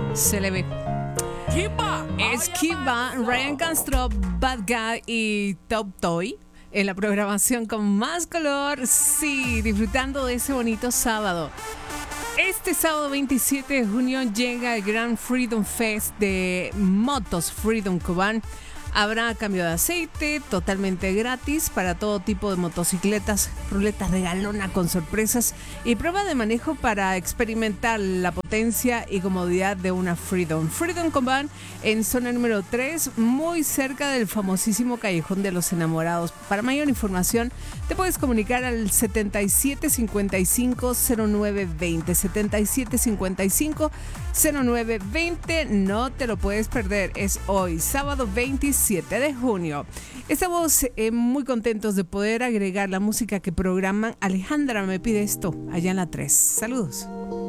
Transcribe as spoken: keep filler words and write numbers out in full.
Se le ve. Es Kiba, Ryan Castro, Bad Guy y Top Toy en la programación con más color. Sí, disfrutando de ese bonito sábado. Este sábado veintisiete de junio llega el Gran Freedom Fest de Motos Freedom Cubán. Habrá cambio de aceite totalmente gratis para todo tipo de motocicletas, ruleta regalona con sorpresas y prueba de manejo para experimentar la potencia y comodidad de una Freedom. Freedom Cubán en zona número tres, muy cerca del famosísimo Callejón de los Enamorados. Para mayor información te puedes comunicar al setenta y siete cincuenta y cinco cero nueve veinte, setenta y siete cincuenta y cinco cero nueve veinte. No te lo puedes perder, es hoy, sábado veintisiete de junio. Estamos eh, muy contentos de poder agregar la música que programan. Alejandra me pide esto allá en la tres. Saludos.